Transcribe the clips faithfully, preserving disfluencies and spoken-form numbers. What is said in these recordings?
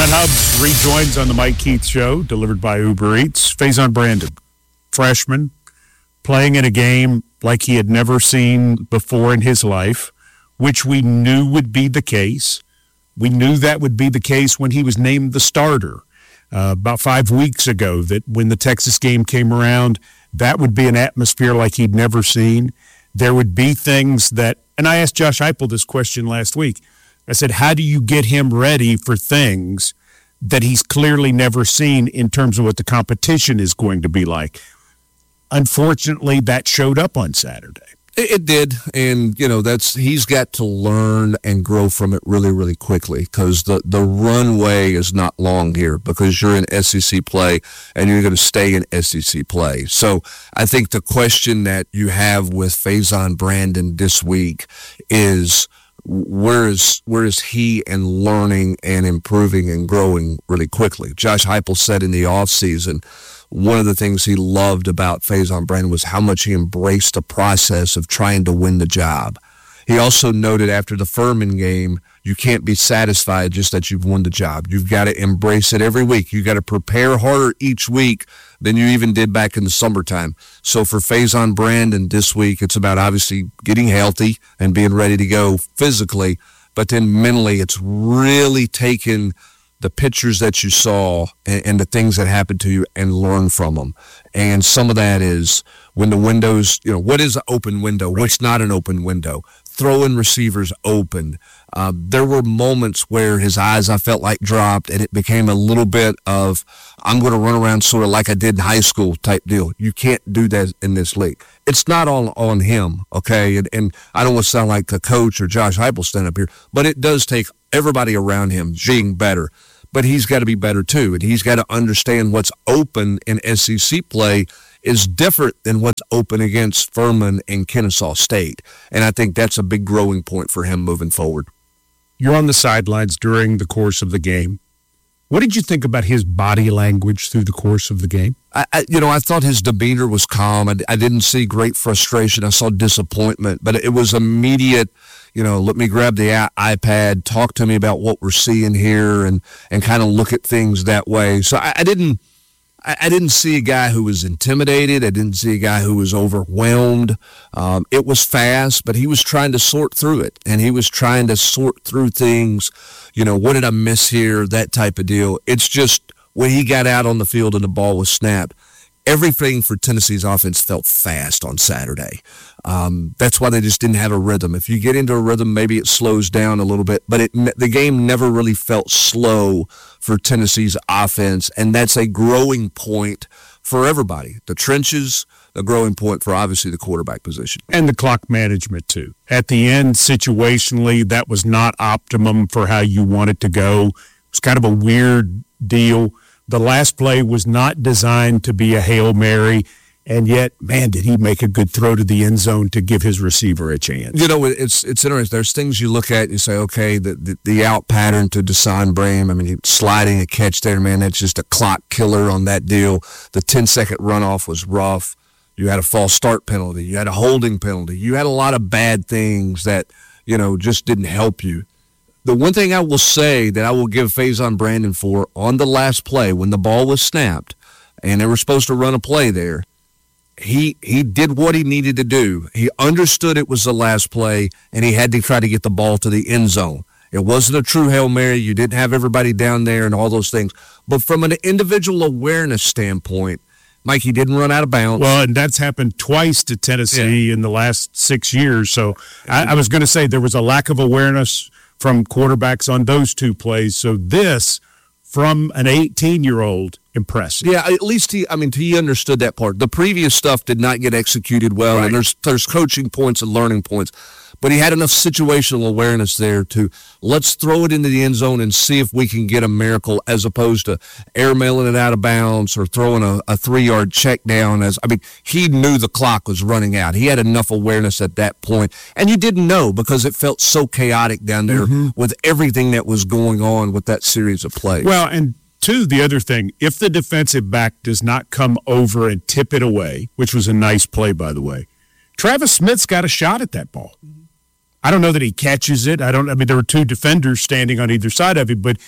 Brent Hubbs rejoins on the Mike Keith Show, delivered by Uber Eats. Faison Brandon, freshman, playing in a game like he had never seen before in his life, which we knew would be the case. We knew that would be the case when he was named the starter uh, about five weeks ago, that when the Texas game came around, that would be an atmosphere like he'd never seen. There would be things that, and I asked Josh Heupel this question last week. I said, how do you get him ready for things that he's clearly never seen in terms of what the competition is going to be like? Unfortunately, that showed up on Saturday. It, it did, and, you know, that's he's got to learn and grow from it really, really quickly, because the, the runway is not long here, because you're in S E C play and you're going to stay in S E C play. So I think the question that you have with Faison Brandon this week is, Where is where is he in learning and improving and growing really quickly? Josh Heupel said in the offseason, one of the things he loved about Faison Brandon was how much he embraced the process of trying to win the job. He also noted after the Furman game, you can't be satisfied just that you've won the job. You've got to embrace it every week. You've got to prepare harder each week than you even did back in the summertime. So for Faison Brandon this week, it's about obviously getting healthy and being ready to go physically, but then mentally it's really taking the pictures that you saw and, and the things that happened to you and learn from them. And some of that is when the windows, you know, what is an open window? What's not an open window? Throwing receivers open. Uh, there were moments where his eyes, I felt like, dropped, and it became a little bit of, I'm going to run around sort of like I did in high school type deal. You can't do that in this league. It's not on, on him, okay? And, and I don't want to sound like a coach or Josh Heupel stand up here, but it does take everybody around him being better. But he's got to be better too, and he's got to understand what's open in S E C play is different than what's open against Furman and Kennesaw State. And I think that's a big growing point for him moving forward. You're on the sidelines during the course of the game. What did you think about his body language through the course of the game? I, I you know, I thought his demeanor was calm. I, I didn't see great frustration. I saw disappointment, but it was immediate. You know, let me grab the iPad, talk to me about what we're seeing here, and and kind of look at things that way. So I, I didn't, I, I didn't see a guy who was intimidated. I didn't see a guy who was overwhelmed. Um, it was fast, but he was trying to sort through it, and he was trying to sort through things. You know, what did I miss here? That type of deal. It's just when he got out on the field and the ball was snapped, everything for Tennessee's offense felt fast on Saturday. Um, that's why they just didn't have a rhythm. If you get into a rhythm, maybe it slows down a little bit, but it, the game never really felt slow for Tennessee's offense, and that's a growing point for everybody. The trenches, the growing point for obviously the quarterback position. And the clock management too. At the end, situationally, that was not optimum for how you want it to go. It was kind of a weird deal. The last play was not designed to be a Hail Mary, and yet, man, did he make a good throw to the end zone to give his receiver a chance. You know, it's it's interesting. There's things you look at and you say, okay, the the, the out pattern to Desan Brame, I mean, he, sliding a catch there, man, that's just a clock killer on that deal. The ten-second runoff was rough. You had a false start penalty. You had a holding penalty. You had a lot of bad things that, you know, just didn't help you. The one thing I will say that I will give Faison Brandon for on the last play when the ball was snapped and they were supposed to run a play there, he he did what he needed to do. He understood it was the last play, and he had to try to get the ball to the end zone. It wasn't a true Hail Mary. You didn't have everybody down there and all those things. But from an individual awareness standpoint, Mike, he didn't run out of bounds. Well, and that's happened twice to Tennessee yeah. in the last six years. So I, I was going to say there was a lack of awareness from quarterbacks on those two plays. So this, from an eighteen-year-old, impressive. Yeah, at least he, I mean, he understood that part. The previous stuff did not get executed well, right. And there's there's coaching points and learning points. But he had enough situational awareness there to let's throw it into the end zone and see if we can get a miracle, as opposed to airmailing it out of bounds or throwing a, a three-yard check down. As I mean, he knew the clock was running out. He had enough awareness at that point. And you didn't know because it felt so chaotic down there mm-hmm. with everything that was going on with that series of plays. Well, and two, the other thing, if the defensive back does not come over and tip it away, which was a nice play, by the way, Travis Smith's got a shot at that ball. I don't know that he catches it. I don't. I mean, there were two defenders standing on either side of him, but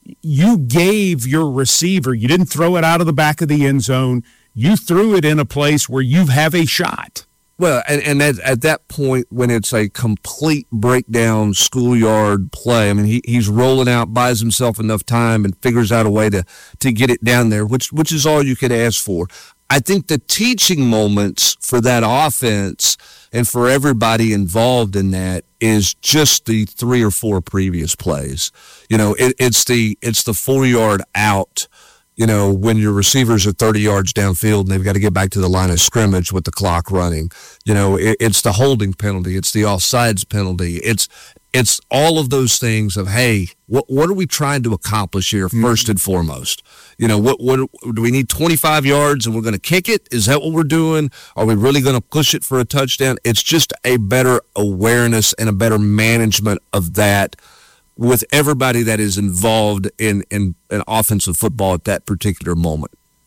you gave your receiver, you didn't throw it out of the back of the end zone. You threw it in a place where you have a shot. Well, and, and at, at that point, when it's a complete breakdown schoolyard play, I mean, he, he's rolling out, buys himself enough time, and figures out a way to, to get it down there, which which is all you could ask for. I think the teaching moments for that offense and for everybody involved in that is just the three or four previous plays. You know, it, it's the it's the four-yard out, you know, when your receivers are thirty yards downfield and they've got to get back to the line of scrimmage with the clock running. You know, it, it's the holding penalty. It's the offsides penalty. It's it's all of those things of, hey, what what are we trying to accomplish here first and foremost? You know, what what do we need twenty-five yards and we're going to kick it? Is that what we're doing? Are we really going to push it for a touchdown? It's just a better awareness and a better management of that with everybody that is involved in, in, in offensive football at that particular moment.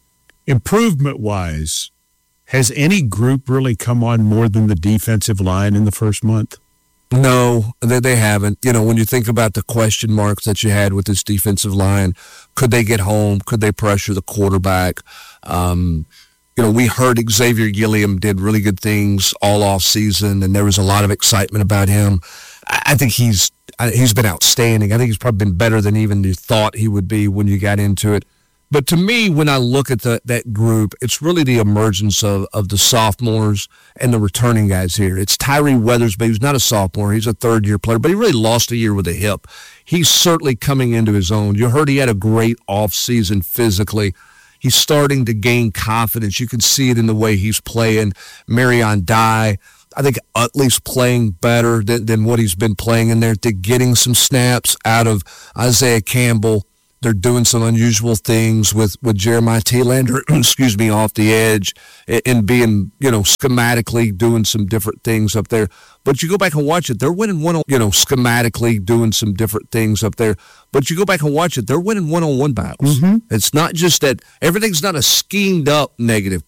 Improvement-wise, has any group really come on more than the defensive line in the first month? No, they, they haven't. You know, when you think about the question marks that you had with this defensive line, could they get home? Could they pressure the quarterback? Um, you know, we heard Xavier Gilliam did really good things all off season, and there was a lot of excitement about him. I, I think he's he's been outstanding. I think he's probably been better than even you thought he would be when you got into it. But to me, when I look at the, that group, it's really the emergence of, of the sophomores and the returning guys here. It's Tyree Weathersby, who's not a sophomore. He's a third-year player, but he really lost a year with a hip. He's certainly coming into his own. You heard he had a great offseason physically. He's starting to gain confidence. You can see it in the way he's playing. Marion Dye, I think Utley's playing better than, than what he's been playing in there. They're getting some snaps out of Isaiah Campbell. They're doing some unusual things with, with Jeremiah Thielander, excuse me, off the edge and being, you know, schematically doing some different things up there. But you go back and watch it, they're winning one on, you know, schematically doing some different things up there. But you go back and watch it, they're winning one-on-one battles. Mm-hmm. It's not just that everything's not a schemed up negative